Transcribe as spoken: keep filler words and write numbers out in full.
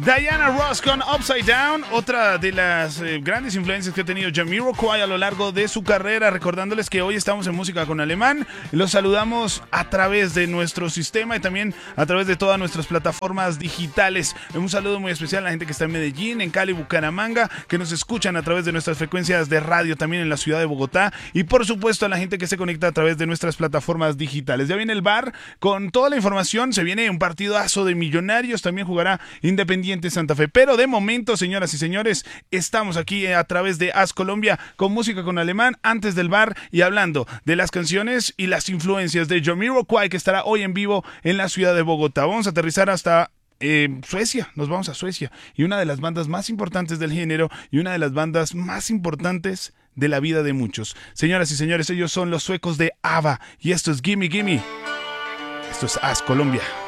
Diana Ross con Upside Down, otra de las eh, grandes influencias que ha tenido Jamiroquai a lo largo de su carrera. Recordándoles que hoy estamos en Música con Alemán. Los saludamos a través de nuestro sistema y también a través de todas nuestras plataformas digitales. Un saludo muy especial a la gente que está en Medellín, en Cali, Bucaramanga, que nos escuchan a través de nuestras frecuencias de radio también en la ciudad de Bogotá, y por supuesto a la gente que se conecta a través de nuestras plataformas digitales. Ya viene el bar con toda la información, se viene un partidazo de Millonarios, también jugará Independiente Santa Fe, pero de momento, señoras y señores, estamos aquí a través de As Colombia con Música con Alemán, antes del bar, y hablando de las canciones y las influencias de Jamiroquai, que estará hoy en vivo en la ciudad de Bogotá. Vamos a aterrizar hasta Eh, Suecia, nos vamos a Suecia, y una de las bandas más importantes del género y una de las bandas más importantes de la vida de muchos. Señoras y señores, ellos son los suecos de ABBA y esto es Gimme Gimme. Esto es As Colombia.